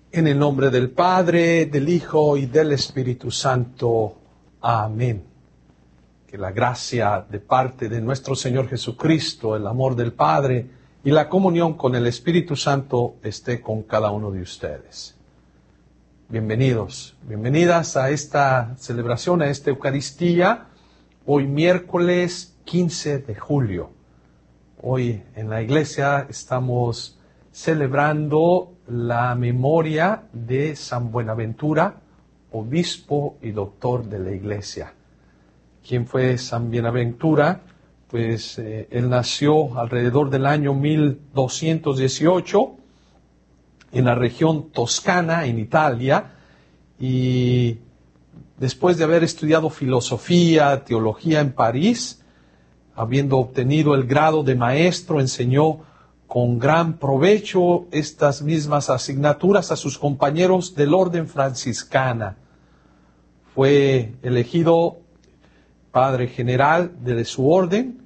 En el nombre del Padre, del Hijo y del Espíritu Santo. Amén. Que la gracia de parte de nuestro Señor Jesucristo, el amor del Padre y la comunión con el Espíritu Santo esté con cada uno de ustedes. Bienvenidos, bienvenidas a esta celebración, a esta Eucaristía, hoy miércoles 15 de julio. Hoy en la iglesia estamos celebrando la memoria de San Buenaventura, obispo y doctor de la iglesia. ¿Quién fue San Buenaventura? Pues él nació alrededor del año 1218 en la región toscana, en Italia, y después de haber estudiado filosofía, teología en París, habiendo obtenido el grado de maestro, enseñó con gran provecho estas mismas asignaturas a sus compañeros del orden franciscana. Fue elegido padre general de su orden,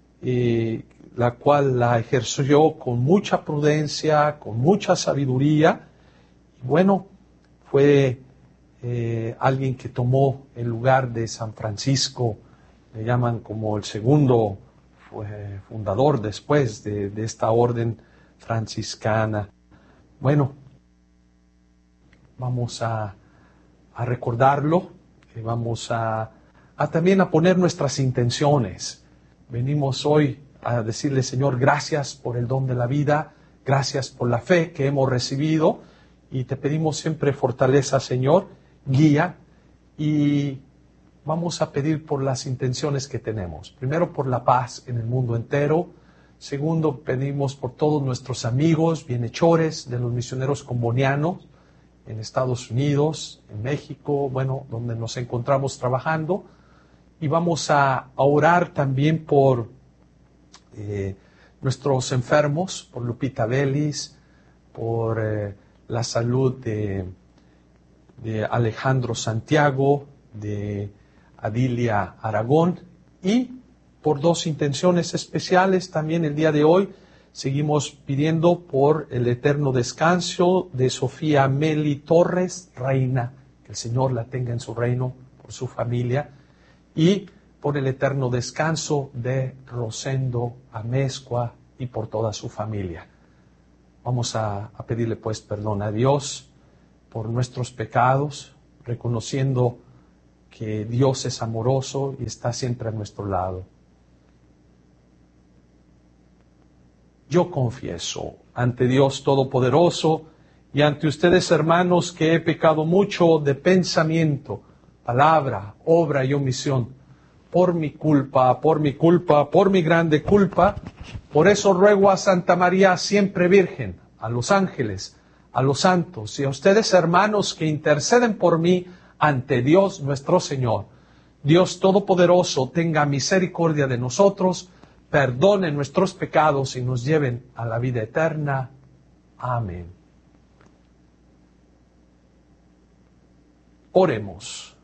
la cual la ejerció con mucha prudencia, con mucha sabiduría. Y bueno, fue alguien que tomó el lugar de San Francisco, le llaman como el segundo fundador después de esta orden franciscana. Bueno, vamos a recordarlo, vamos a también a poner nuestras intenciones. Venimos hoy a decirle, Señor, gracias por el don de la vida, gracias por la fe que hemos recibido, y te pedimos siempre fortaleza, Señor, guía, y vamos a pedir por las intenciones que tenemos. Primero, por la paz en el mundo entero. Segundo, pedimos por todos nuestros amigos, bienhechores de los misioneros combonianos en Estados Unidos, en México, bueno, donde nos encontramos trabajando. Y vamos a orar también por nuestros enfermos, por Lupita Vélez, por la salud de Alejandro Santiago, de Adilia Aragón, y por dos intenciones especiales también el día de hoy. Seguimos pidiendo por el eterno descanso de Sofía Meli Torres, reina, que el Señor la tenga en su reino, por su familia, y por el eterno descanso de Rosendo Amezcua y por toda su familia. Vamos a pedirle pues perdón a Dios por nuestros pecados, reconociendo que Dios es amoroso y está siempre a nuestro lado. Yo confieso ante Dios Todopoderoso y ante ustedes, hermanos, que he pecado mucho de pensamiento, palabra, obra y omisión, por mi culpa, por mi grande culpa. Por eso ruego a Santa María, siempre Virgen, a los ángeles, a los santos y a ustedes, hermanos, que interceden por mí ante Dios nuestro Señor. Dios Todopoderoso tenga misericordia de nosotros, perdone nuestros pecados y nos lleven a la vida eterna. Amén. Oremos.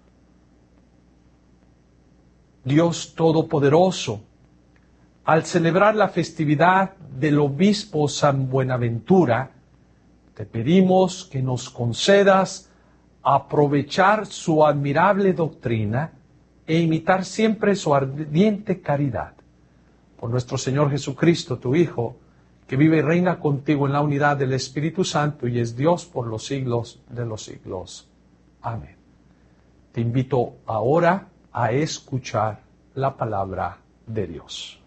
Dios Todopoderoso, al celebrar la festividad del obispo San Buenaventura, te pedimos que nos concedas aprovechar su admirable doctrina e imitar siempre su ardiente caridad. Por nuestro Señor Jesucristo, tu Hijo, que vive y reina contigo en la unidad del Espíritu Santo y es Dios por los siglos de los siglos. Amén. Te invito ahora a escuchar la palabra de Dios.